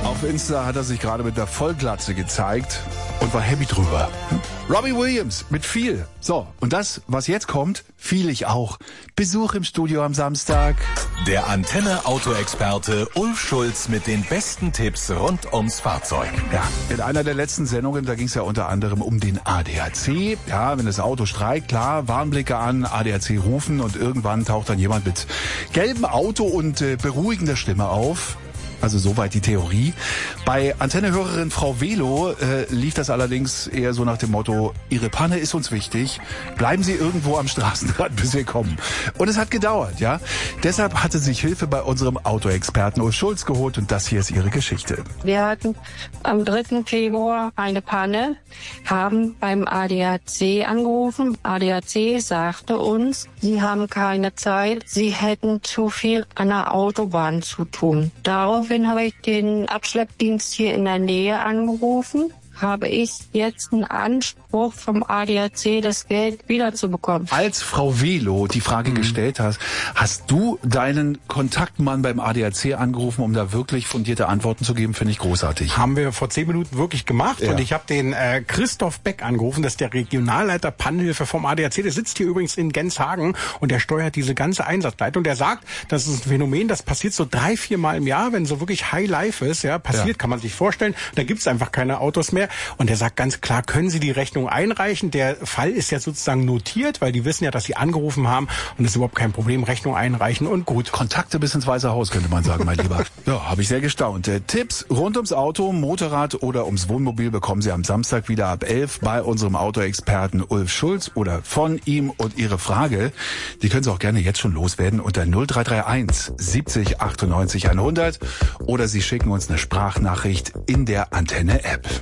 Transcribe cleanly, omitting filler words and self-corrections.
Auf Insta hat er sich gerade mit der Vollglatze gezeigt und war happy drüber. Robbie Williams mit viel. So, und das, was jetzt kommt, viel ich auch. Besuch im Studio am Samstag. Der Antenne-Auto-Experte Ulf Schulz mit den besten Tipps rund ums Fahrzeug. Ja, in einer der letzten Sendungen, da ging es ja unter anderem um den ADAC. Ja, wenn das Auto streikt, klar, Warnblicke an, ADAC rufen und irgendwann taucht dann jemand mit gelbem Auto und beruhigender Stimme auf. Also soweit die Theorie. Bei Antennehörerin Frau Velo lief das allerdings eher so nach dem Motto, Ihre Panne ist uns wichtig, bleiben Sie irgendwo am Straßenrand, bis wir kommen. Und es hat gedauert, ja. Deshalb hatte sich Hilfe bei unserem Autoexperten Ulf Schulz geholt und das hier ist ihre Geschichte. Wir hatten am 3. Februar eine Panne, haben beim ADAC angerufen. ADAC sagte uns, sie haben keine Zeit, sie hätten zu viel an der Autobahn zu tun. Daraufhin habe ich den Abschleppdienst hier in der Nähe angerufen. Habe ich jetzt einen Anspruch vom ADAC, das Geld wiederzubekommen. Als Frau Velo die Frage gestellt hast du deinen Kontaktmann beim ADAC angerufen, um da wirklich fundierte Antworten zu geben? Finde ich großartig. Haben wir vor 10 Minuten wirklich gemacht. Ja. Und ich habe den Christoph Beck angerufen, das ist der Regionalleiter Pannenhilfe vom ADAC. Der sitzt hier übrigens in Genshagen und der steuert diese ganze Einsatzleitung. Der sagt, das ist ein Phänomen, das passiert so 3-4 Mal im Jahr, wenn so wirklich High Life ist, ja, passiert, kann man sich vorstellen. Da gibt's einfach keine Autos mehr. Und er sagt ganz klar, können Sie die Rechnung einreichen? Der Fall ist ja sozusagen notiert, weil die wissen ja, dass Sie angerufen haben und das ist überhaupt kein Problem. Rechnung einreichen und gut. Kontakte bis ins Weiße Haus, könnte man sagen, mein Lieber. Ja, habe ich sehr gestaunt. Tipps rund ums Auto, Motorrad oder ums Wohnmobil bekommen Sie am Samstag wieder ab 11 bei unserem Autoexperten Ulf Schulz oder von ihm. Und Ihre Frage, die können Sie auch gerne jetzt schon loswerden unter 0331 70 98 100 oder Sie schicken uns eine Sprachnachricht in der Antenne-App.